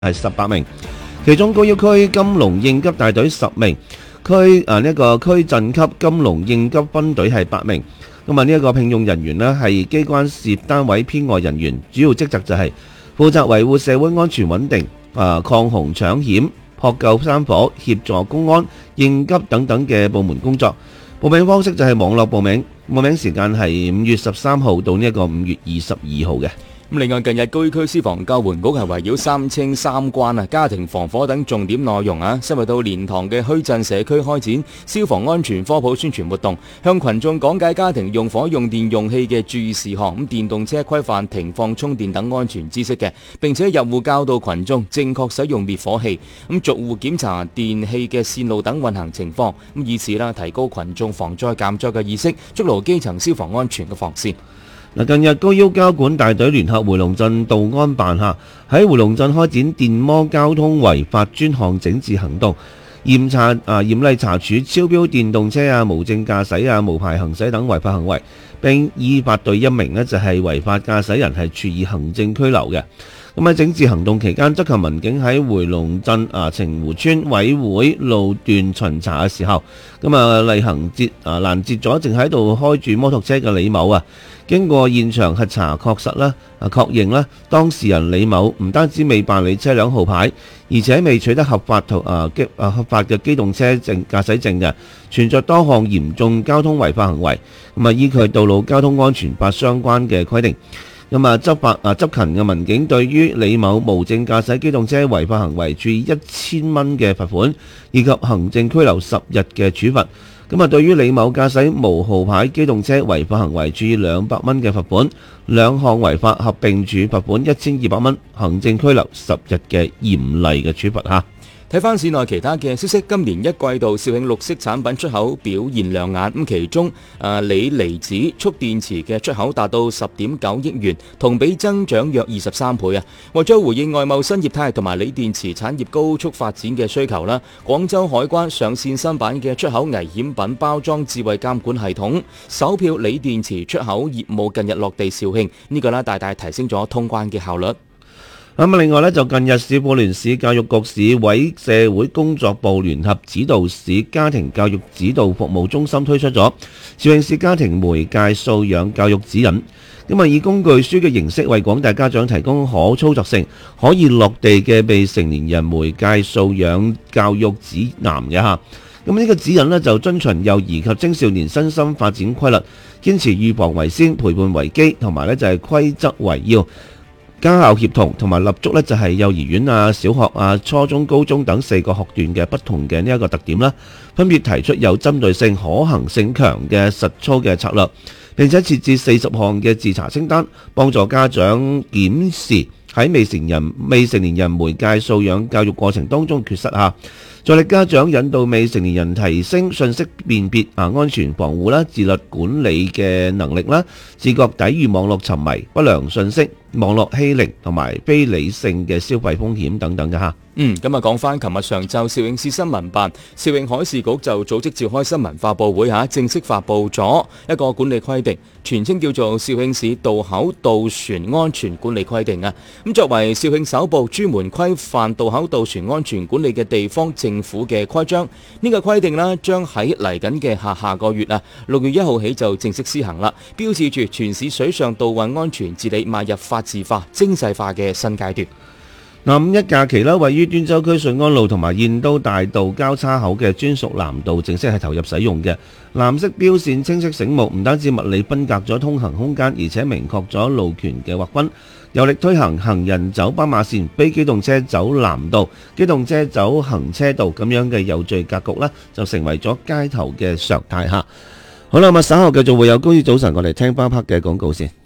係18名，其中高要區金龍應急大隊10名，區鎮級金龍應急分隊係8名。咁啊，呢一個聘用人員呢係機關事業單位編外人員，主要職責就係負責維護社會安全穩定、抗洪搶險、撲救山火、協助公安、應急等等嘅部門工作。報名方式就係網絡報名，報名時間係5月13號到呢一個5月22號嘅。 另外，近日高區消防救援局係圍繞3清3關家庭防火等重點內容深入到蓮塘嘅墟鎮社區開展消防安全科普宣傳活動，向群眾講解家庭用火用電用氣嘅注意事項，電動車規範停放充電等安全知識嘅，並且入戶教導群眾正確使用滅火器，逐戶檢查電器嘅線路等運行情況，以此提高群眾防災減災嘅意識，築牢基層消防安全嘅防線。 近日高要交管大隊聯合回龍鎮道安辦喺回龍鎮開展電摩交通違法專項整治行動，嚴厲查處超標電動車無證駕駛無牌行駛等違法行為，並依法對1名就係違法駕駛人係處以行政拘留嘅。咁喺整治行動期間，執勤民警喺回龍鎮澄湖村委會路段巡查嘅時候，例行攔截咗正喺度開住摩托車嘅李某經過現場核查確認當事人李某唔單止未辦理車輛號牌，而且未取得合法嘅機動車駕駛證嘅，存在多項嚴重交通違法行為。依據道路交通安全法相關嘅規定，執勤嘅民警對於李某無證駕駛機動車違法行為處以1000蚊嘅罰款，以及行政拘留10日嘅處罰。對於李某駕駛無號牌機動車違法行為處以200蚊嘅罰款，兩項違法合併處罰款1200蚊，行政拘留10日嘅嚴厲嘅處罰。 睇翻市內其他嘅消息，今年一季度肇慶綠色產品出口表現亮眼，其中鋰離子蓄電池嘅出口達到10.9億元，同比增長約23倍為咗回應外貿新業態同埋鋰電池產業高速發展嘅需求廣州海關上線新版嘅出口危險品包裝智慧監管系統，首票鋰電池出口業務近日落地肇慶，呢個大大提升咗通關嘅效率。 另外就近日市婦聯、市教育局、市委社會工作部聯合指導市家庭教育指導服務中心推出咗肇慶市家庭媒介素養教育指引，以工具書嘅形式為廣大家長提供可操作性、可以落地嘅未成年人媒介素養教育指南嘅呢個指引就遵循幼兒及青少年身心發展規律，堅持預防為先、陪伴為基，同埋就係規則為要。家校協同同埋立足就係幼兒園小學初中、高中等4個學段嘅不同嘅呢一個特點分別提出有針對性、可行性強嘅實操嘅策略，並且設置40項嘅自查清單，幫助家長檢視喺未成年人媒介素養教育過程當中缺失助力家長引導未成年人提升信息辨別、安全防護自律管理嘅能力自覺抵禦網絡沉迷、不良信息、網絡欺凌同埋非理性嘅消費風險等等嘅咁講翻，琴日上晝肇慶市新聞辦、肇慶海事局就組織召開新聞發佈會正式發佈咗一個管理規定，全稱叫做肇慶市渡口渡船安全管理規定咁作為肇慶首部專門規範渡口渡船安全管理嘅地方政府嘅規章，呢個規定將喺嚟緊嘅下個月6月1號起就正式施行啦，標誌住全市水上渡運安全治理邁入法治化、精細化嘅新階段。 五一假期位於端州區順安路同埋燕都大道交叉口嘅專屬藍道正式係投入使用嘅。藍色標線清晰醒目，唔單止物理分隔咗通行空間，而且明確咗路權嘅劃分，有力推行行人走斑馬線、非機動車走藍道、機動車走行車道咁樣嘅有序格局就成為咗街頭嘅常態。好啦，稍後繼續會有高於早晨，我哋聽翻 part 嘅廣告先。